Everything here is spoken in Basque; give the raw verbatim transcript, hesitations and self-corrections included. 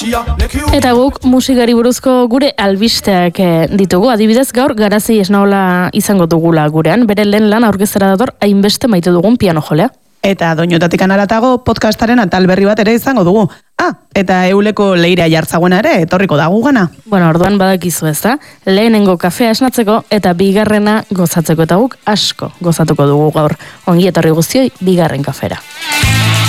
Eta guk musikari buruzko gure albisteak ditugu. Adibidez, gaur Garazi Esnaola izango dugula gurean. Bere lehen lan aurkeztera dator hainbeste maite dugun piano jolea. Eta doinotatik anaratago podcastaren atal berri bat ere izango dugu. Ah, eta Euleko Leirea Jartzaguena ere etorriko da gugana. Bueno, orduan badakizu ez da. Lehenengo kafea esnatzeko eta bigarrena gozatzeko, eta guk asko gozatuko dugu gaur. Ongi etorri guztioi bigarren kafera.